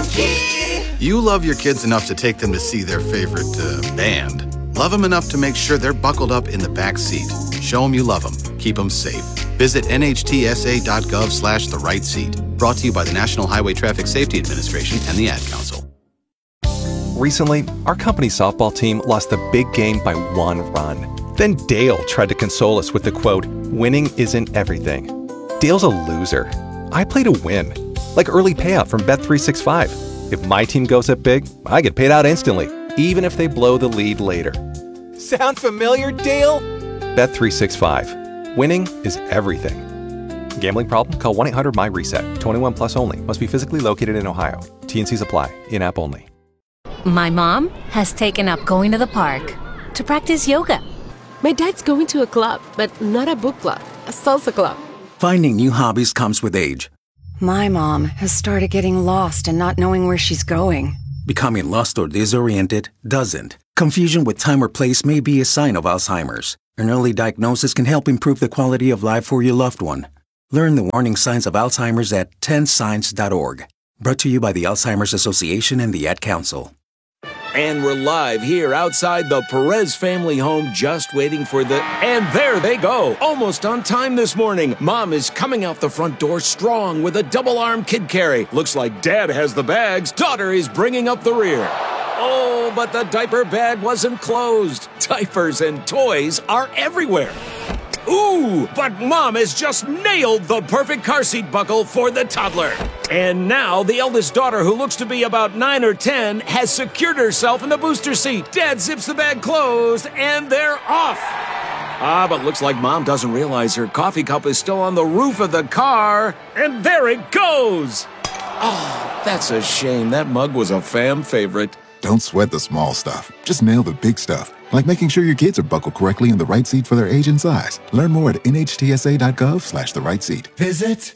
You love your kids enough to take them to see their favorite band. Love them enough to make sure they're buckled up in the back seat. Show them you love them. Keep them safe. Visit nhtsa.gov/the right seat. Brought to you by the National Highway Traffic Safety Administration and the Ad Council. Recently, our company's softball team lost the big game by 1 run. Then Dale tried to console us with the quote, "Winning isn't everything." Dale's a loser. I play to win. Like early payout from Bet365. If my team goes up big, I get paid out instantly, even if they blow the lead later. Sound familiar, Dale? Bet365. Winning is everything. Gambling problem? Call 1-800-MY-RESET. 21 plus only. Must be physically located in Ohio. T&Cs apply. In-app only. My mom has taken up going to the park to practice yoga. My dad's going to a club, but not a book club, a salsa club. Finding new hobbies comes with age. My mom has started getting lost and not knowing where she's going. Becoming lost or disoriented doesn't. Confusion with time or place may be a sign of Alzheimer's. An early diagnosis can help improve the quality of life for your loved one. Learn the warning signs of Alzheimer's at 10signs.org. Brought to you by the Alzheimer's Association and the Ad Council. And we're live here outside the Perez family home, just waiting for and there they go, almost on time this morning. Mom is coming out the front door strong with a double-arm kid carry. Looks like Dad has the bags. Daughter is bringing up the rear. Oh, but the diaper bag wasn't closed. Diapers and toys are everywhere. Ooh, but Mom has just nailed the perfect car seat buckle for the toddler. And now the eldest daughter, who looks to be about 9 or 10, has secured herself in the booster seat. Dad zips the bag closed, and they're off. But looks like Mom doesn't realize her coffee cup is still on the roof of the car. And there it goes. Oh, that's a shame. That mug was a fam favorite. Don't sweat the small stuff. Just nail the big stuff, like making sure your kids are buckled correctly in the right seat for their age and size. Learn more at nhtsa.gov/the right seat. Visit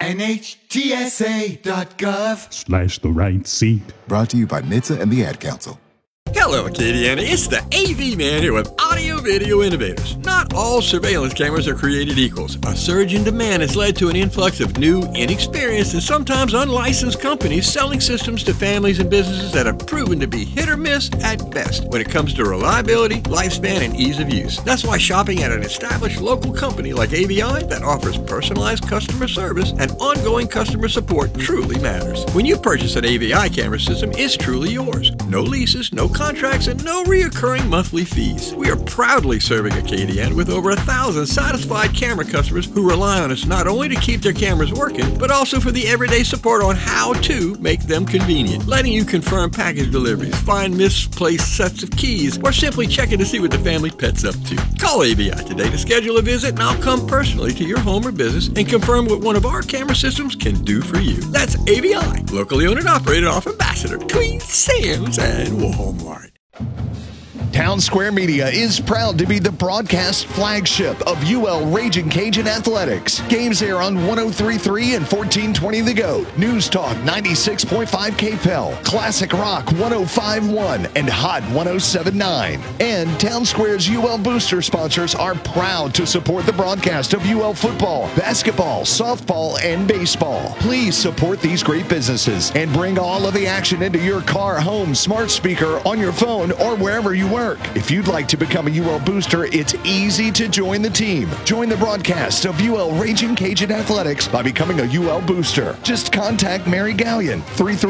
nhtsa.gov/the right seat. Brought to you by NHTSA and the Ad Council. Hello, Acadiana. It's the AV Man here with Audio Video Innovators. Not all surveillance cameras are created equals. A surge in demand has led to an influx of new, inexperienced, and sometimes unlicensed companies selling systems to families and businesses that have proven to be hit or miss at best when it comes to reliability, lifespan, and ease of use. That's why shopping at an established local company like AVI that offers personalized customer service and ongoing customer support truly matters. When you purchase an AVI camera system, it's truly yours. No leases, no contracts, and no reoccurring monthly fees. We are proudly serving Acadiana with over 1,000 satisfied camera customers who rely on us not only to keep their cameras working, but also for the everyday support on how to make them convenient, letting you confirm package deliveries, find misplaced sets of keys, or simply checking to see what the family pet's up to. Call AVI today to schedule a visit, and I'll come personally to your home or business and confirm what one of our camera systems can do for you. That's AVI, locally owned and operated off Ambassador, Queen Sam's, and Walmart. Town Square Media is proud to be the broadcast flagship of UL Raging Cajun Athletics. Games air on 103.3 and 1420 The Goat, News Talk 96.5 KPEL, Classic Rock 105.1, and Hot 107.9. And Town Square's UL Booster sponsors are proud to support the broadcast of UL football, basketball, softball, and baseball. Please support these great businesses and bring all of the action into your car, home, smart speaker, on your phone, or wherever you work. If you'd like to become a UL Booster, it's easy to join the team. Join the broadcast of UL Raging Cajun Athletics by becoming a UL Booster. Just contact Mary Gallion,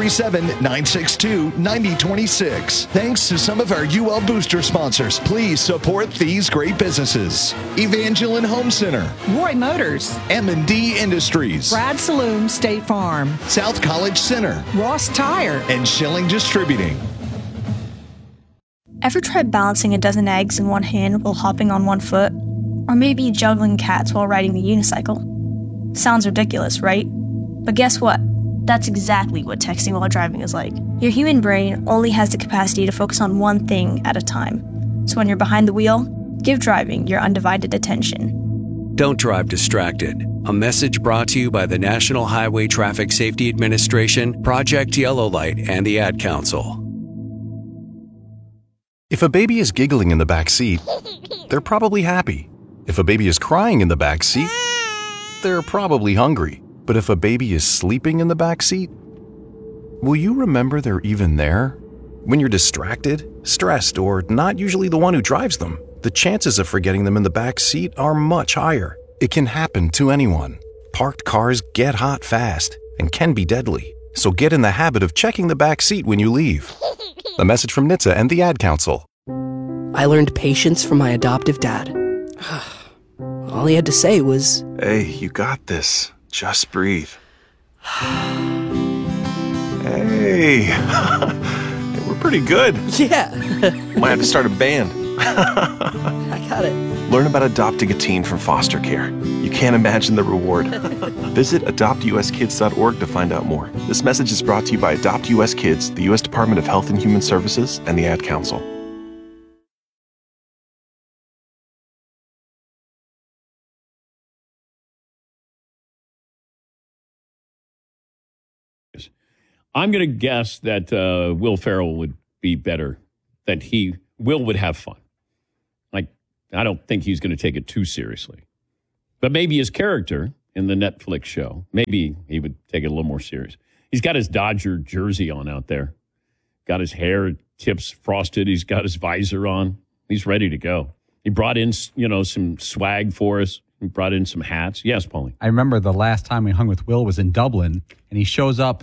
337-962-9026. Thanks to some of our UL Booster sponsors, please support these great businesses. Evangeline Home Center, Roy Motors, M&D Industries, Brad Saloon State Farm, South College Center, Ross Tire, and Schilling Distributing. Ever tried balancing a dozen eggs in one hand while hopping on one foot? Or maybe juggling cats while riding the unicycle? Sounds ridiculous, right? But guess what? That's exactly what texting while driving is like. Your human brain only has the capacity to focus on one thing at a time. So when you're behind the wheel, give driving your undivided attention. Don't drive distracted. A message brought to you by the National Highway Traffic Safety Administration, Project Yellow Light, and the Ad Council. If a baby is giggling in the back seat, they're probably happy. If a baby is crying in the back seat, they're probably hungry. But if a baby is sleeping in the back seat, will you remember they're even there? When you're distracted, stressed, or not usually the one who drives them, the chances of forgetting them in the back seat are much higher. It can happen to anyone. Parked cars get hot fast and can be deadly. So get in the habit of checking the back seat when you leave. A message from NHTSA and the Ad Council. I learned patience from my adoptive dad. All he had to say was, "Hey, you got this. Just breathe." Hey, we're pretty good. Yeah. Might have to start a band. I got it. Learn about adopting a teen from foster care. You can't imagine the reward. Visit adoptuskids.org to find out more. This message is brought to you by Adopt US Kids, the U.S. Department of Health and Human Services, and the Ad Council. I'm going to guess that Will Ferrell would be better, that Will would have fun. I don't think he's going to take it too seriously. But maybe his character in the Netflix show, maybe he would take it a little more serious. He's got his Dodger jersey on out there. Got his hair tips frosted. He's got his visor on. He's ready to go. He brought in, some swag for us. He brought in some hats. Yes, Paulie. I remember the last time we hung with Will was in Dublin, and he shows up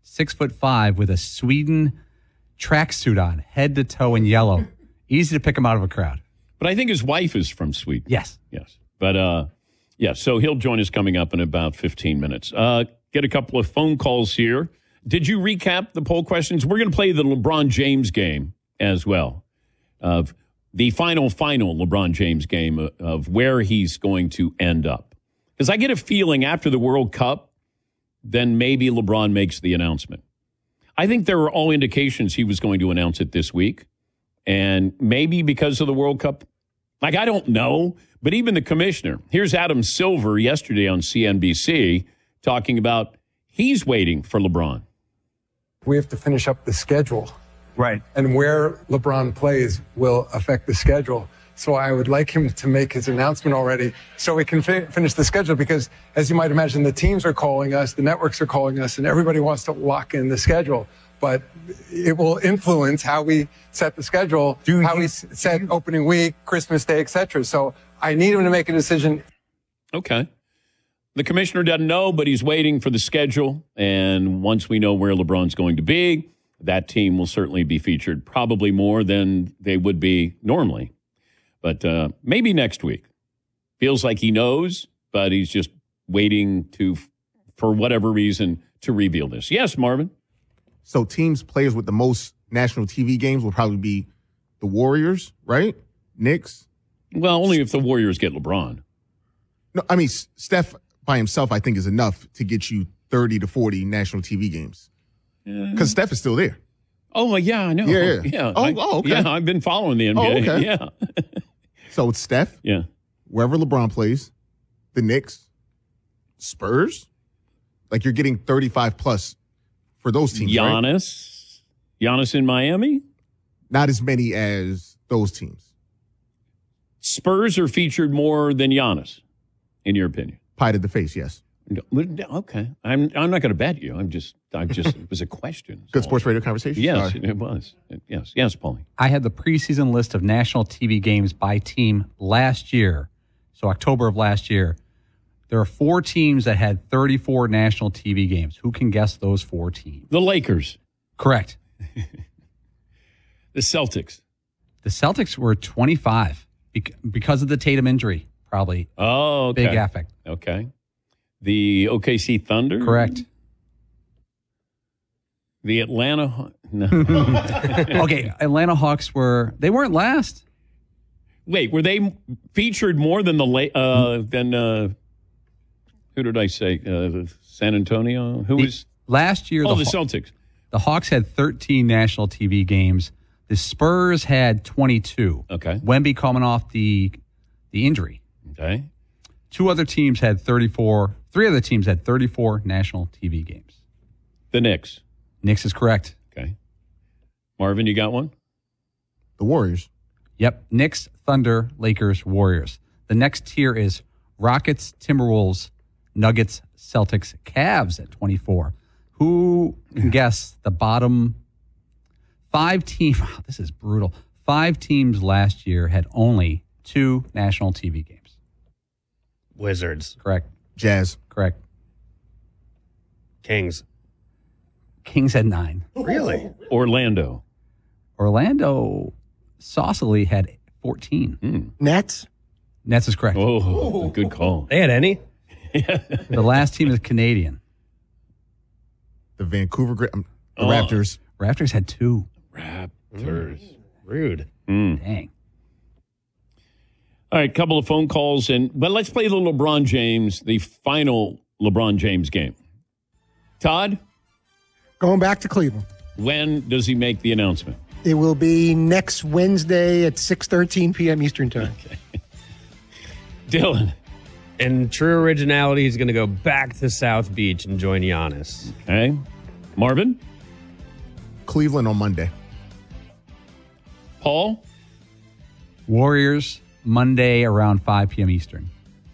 6'5" with a Sweden tracksuit on, head to toe in yellow. Easy to pick him out of a crowd. But I think his wife is from Sweden. Yes. But, so he'll join us coming up in about 15 minutes. Get a couple of phone calls here. Did you recap the poll questions? We're going to play the LeBron James game as well. Of the final LeBron James game of where he's going to end up. Because I get a feeling after the World Cup, then maybe LeBron makes the announcement. I think there were all indications he was going to announce it this week. And maybe because of the World Cup, I don't know. But even the commissioner, here's Adam Silver yesterday on CNBC talking about he's waiting for LeBron. We have to finish up the schedule. Right. And where LeBron plays will affect the schedule. So I would like him to make his announcement already so we can finish the schedule because, as you might imagine, the teams are calling us, the networks are calling us, and everybody wants to lock in the schedule. But it will influence how we set the schedule, how we set opening week, Christmas Day, etc. So I need him to make a decision. Okay. The commissioner doesn't know, but he's waiting for the schedule. And once we know where LeBron's going to be, that team will certainly be featured, probably more than they would be normally. But maybe next week. Feels like he knows, but he's just waiting for whatever reason, to reveal this. Yes, Marvin? So players with the most national TV games will probably be the Warriors, right? Knicks. Well, only if the Warriors get LeBron. No, I mean, Steph by himself, I think, is enough to get you 30 to 40 national TV games. Because Steph is still there. Oh, yeah, I know. Yeah. Okay. Yeah, I've been following the NBA. Oh, okay. Yeah. So it's Steph. Yeah. Wherever LeBron plays, the Knicks, Spurs. Like, you're getting 35 plus for those teams, Giannis. Right? Giannis in Miami? Not as many as those teams. Spurs are featured more than Giannis, in your opinion? Pie to the face, yes. Okay. I'm not going to bet you. I'm just it was a question. Good sports radio conversation? Yes, Sorry. it was. Yes, Paulie. I had the preseason list of national TV games by team last year. So October of last year. There are 4 teams that had 34 national TV games. Who can guess those 4 teams? The Lakers. Correct. The Celtics. The Celtics were 25 because of the Tatum injury, probably. Oh, okay. Big affect. Okay. The OKC Thunder? Correct. The Atlanta... No. Okay, Atlanta Hawks weren't last. Wait, were they featured more than who did I say? San Antonio? Last year? Oh, the Celtics. The Hawks had 13 national TV games. The Spurs had 22. Okay. Wemby coming off the injury. Okay. 2 other teams had 34. 3 other teams had 34 national TV games. The Knicks. Knicks is correct. Okay. Marvin, you got one? The Warriors. Yep. Knicks, Thunder, Lakers, Warriors. The next tier is Rockets, Timberwolves, Nuggets, Celtics, Cavs at 24. Who can guess the bottom 5 teams? Wow, this is brutal. 5 teams last year had only 2 national TV games. Wizards. Correct. Jazz. Correct. Kings. Kings had 9. Really? Orlando. Saucily had 14. Nets? Nets is correct. Oh, good call. They had any? The last team is Canadian. The Vancouver Raptors. Raptors had 2. Raptors. Rude. Dang. All right, couple of phone calls, but let's play the LeBron James, the final LeBron James game. Todd? Going back to Cleveland. When does he make the announcement? It will be next Wednesday at 6:13 p.m. Eastern Time. Okay. Dylan? In true originality, he's going to go back to South Beach and join Giannis. Okay. Marvin? Cleveland on Monday. Paul? Warriors, Monday around 5 p.m. Eastern.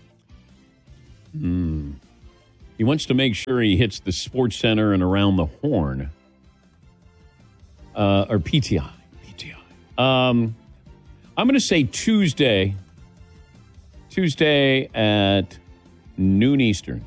He wants to make sure he hits the Sports Center and around the Horn. Or PTI. I'm going to say Tuesday at noon Eastern.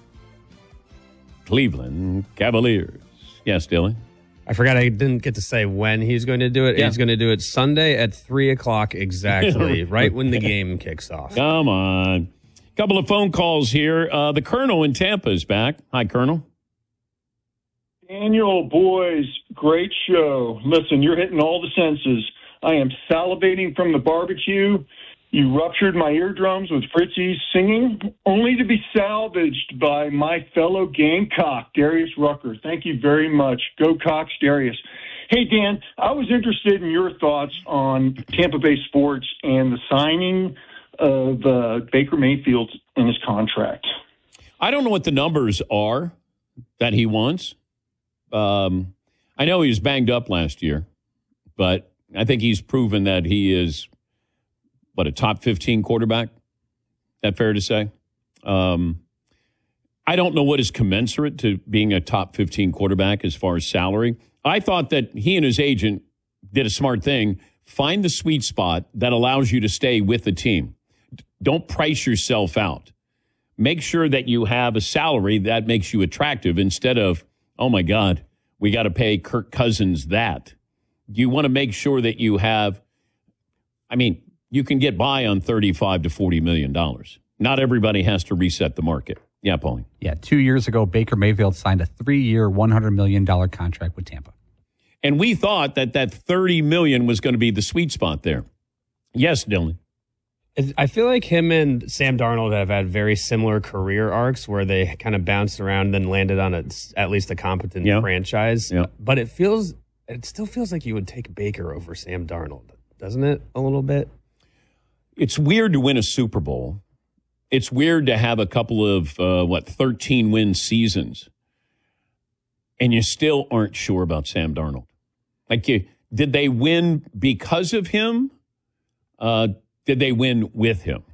Cleveland Cavaliers. Yes, Dylan? I forgot I didn't get to say when he's going to do it. Yeah. He's going to do it Sunday at 3 o'clock exactly, right when the game kicks off. Come on. Couple of phone calls here. The Colonel in Tampa is back. Hi, Colonel. Daniel, boys, great show. Listen, you're hitting all the senses. I am salivating from the barbecue. You ruptured my eardrums with Fritzy's singing, only to be salvaged by my fellow Gamecock, Darius Rucker. Thank you very much. Go Cox, Darius. Hey, Dan, I was interested in your thoughts on Tampa Bay sports and the signing of Baker Mayfield in his contract. I don't know what the numbers are that he wants. I know he was banged up last year, but I think he's proven that he is, a top 15 quarterback? Is that fair to say? I don't know what is commensurate to being a top 15 quarterback as far as salary. I thought that he and his agent did a smart thing. Find the sweet spot that allows you to stay with the team. Don't price yourself out. Make sure that you have a salary that makes you attractive instead of, oh, my God, we got to pay Kirk Cousins that. You want to make sure that you have, you can get by on $35 to $40 million. Not everybody has to reset the market. Yeah, Pauline. Yeah, 2 years ago, Baker Mayfield signed a 3-year, $100 million contract with Tampa. And we thought that $30 million was going to be the sweet spot there. Yes, Dylan. I feel like him and Sam Darnold have had very similar career arcs where they kind of bounced around and landed on at least a competent franchise. Yeah. But it still feels like you would take Baker over Sam Darnold, doesn't it? A little bit. It's weird to win a Super Bowl. It's weird to have a couple of 13-win seasons, and you still aren't sure about Sam Darnold. Did they win because of him? Did they win with him?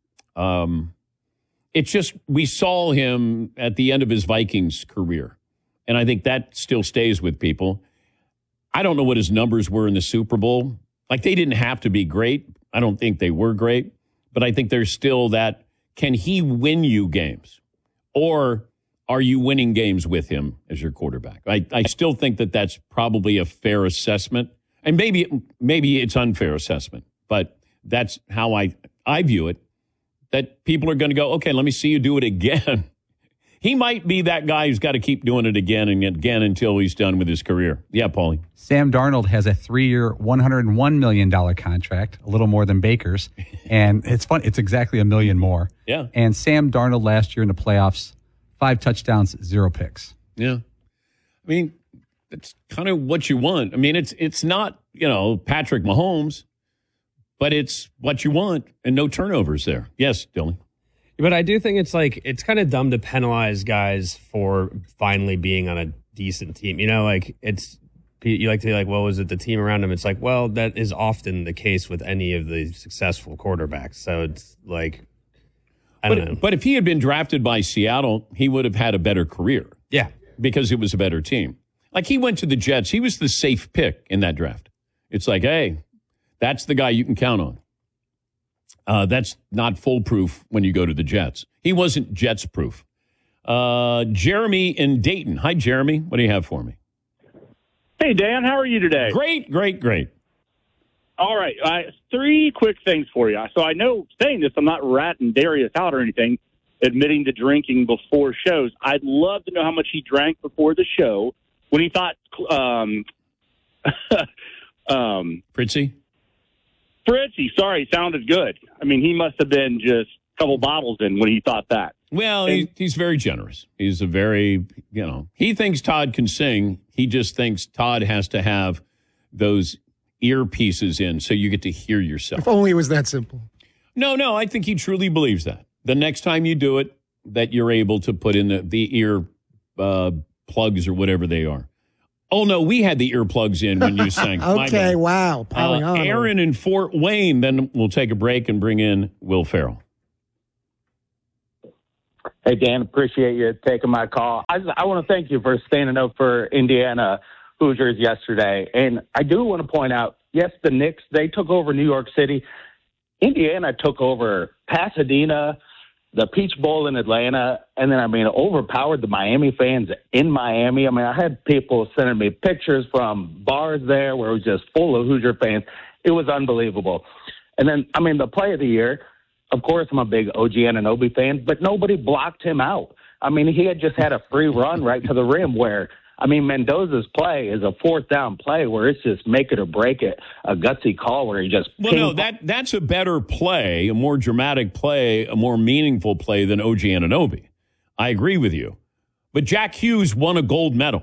It's just we saw him at the end of his Vikings career, and I think that still stays with people. I don't know what his numbers were in the Super Bowl. They didn't have to be great. I don't think they were great, but I think there's still that, can he win you games? Or are you winning games with him as your quarterback? I still think that that's probably a fair assessment. And maybe it's unfair assessment, but that's how I view it, that people are going to go, okay, let me see you do it again. He might be that guy who's got to keep doing it again and again until he's done with his career. Yeah, Paulie. Sam Darnold has a 3-year, $101 million contract, a little more than Baker's. And it's fun. It's exactly $1 million more. Yeah. And Sam Darnold last year in the playoffs, 5 touchdowns, 0 picks. Yeah. It's kind of what you want. It's not, Patrick Mahomes, but it's what you want and no turnovers there. Yes, Dylan. But I do think it's kind of dumb to penalize guys for finally being on a decent team. You like to be like, well, was it the team around him? It's like, well, that is often the case with any of the successful quarterbacks. So it's like, I don't know. But if he had been drafted by Seattle, he would have had a better career. Yeah. because it was a better team. Like, he went to the Jets. He was the safe pick in that draft. It's like, hey, that's the guy you can count on. That's not foolproof when you go to the Jets. He wasn't Jets-proof. Jeremy in Dayton. Hi, Jeremy. What do you have for me? Hey, Dan. How are you today? Great, great, great. All right. 3 quick things for you. So I know, saying this, I'm not ratting Darius out or anything, admitting to drinking before shows. I'd love to know how much he drank before the show when he thought Fritzy? Fritzy, sorry, sounded good. I mean, he must have been just a couple bottles in when he thought that. Well, he's very generous. He's a very, he thinks Todd can sing. He just thinks Todd has to have those earpieces in so you get to hear yourself. If only it was that simple. No, I think he truly believes that. The next time you do it, that you're able to put in the ear plugs or whatever they are. Oh, no, we had the earplugs in when you sang. Okay, wow. Piling on. Aaron in Fort Wayne, then we'll take a break and bring in Will Ferrell. Hey, Dan, appreciate you taking my call. I want to thank you for standing up for Indiana Hoosiers yesterday. And I do want to point out, yes, the Knicks, they took over New York City. Indiana took over Pasadena, the Peach Bowl in Atlanta, and then, overpowered the Miami fans in Miami. I had people sending me pictures from bars there where it was just full of Hoosier fans. It was unbelievable. And then, the play of the year, of course, I'm a big OG Anunoby fan, but nobody blocked him out. He had just had a free run right to the rim where, Mendoza's play is a 4th down play where it's just make it or break it, a gutsy call where he just... Well, no, that's a better play, a more dramatic play, a more meaningful play than OG Anunoby. I agree with you. But Jack Hughes won a gold medal.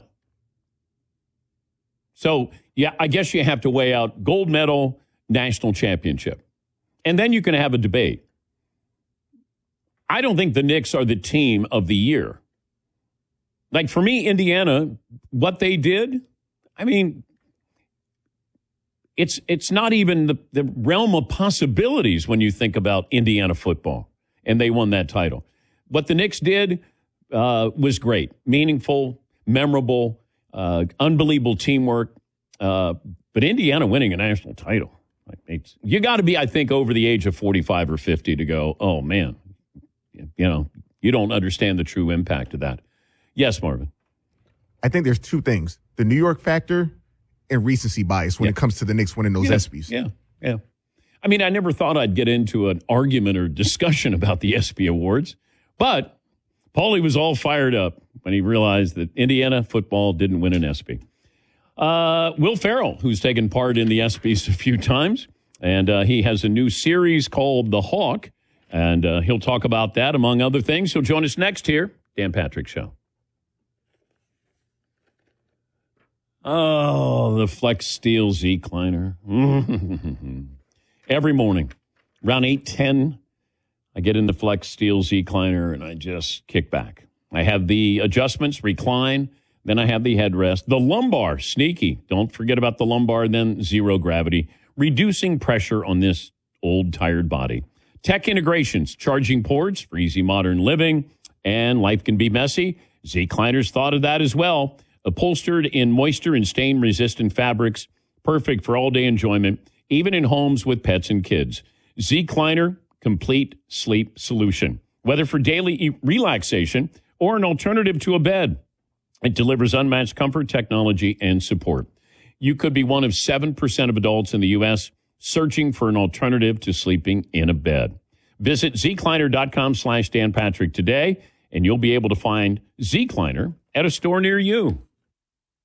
So, yeah, I guess you have to weigh out gold medal, national championship. And then you can have a debate. I don't think the Knicks are the team of the year. Like, for me, Indiana, what they did, it's not even the realm of possibilities when you think about Indiana football, and they won that title. What the Knicks did was great, meaningful, memorable, unbelievable teamwork. But Indiana winning a national title, you got to be, I think, over the age of 45 or 50 to go, oh, man, you don't understand the true impact of that. Yes, Marvin. I think there's 2 things. The New York factor and recency bias when it comes to the Knicks winning those ESPYs. Yeah. I never thought I'd get into an argument or discussion about the ESPY Awards, but Paulie was all fired up when he realized that Indiana football didn't win an ESPY. Will Ferrell, who's taken part in the ESPYs a few times, and he has a new series called The Hawk, and he'll talk about that, among other things. He'll join us next here, Dan Patrick Show. Oh, the Flex Steel Z-Cliner. Every morning, around 8:10, I get in the Flex Steel Z-Cliner and I just kick back. I have the adjustments, recline, then I have the headrest. The lumbar, sneaky. Don't forget about the lumbar, then zero gravity, reducing pressure on this old, tired body. Tech integrations, charging ports for easy modern living, and life can be messy. Z-Cliner's thought of that as well. Upholstered in moisture and stain-resistant fabrics, perfect for all-day enjoyment, even in homes with pets and kids. Z-Cliner, complete sleep solution. Whether for daily relaxation or an alternative to a bed, it delivers unmatched comfort, technology, and support. You could be one of 7% of adults in the U.S. searching for an alternative to sleeping in a bed. Visit zcliner.com/Dan Patrick today, and you'll be able to find Z-Cliner at a store near you.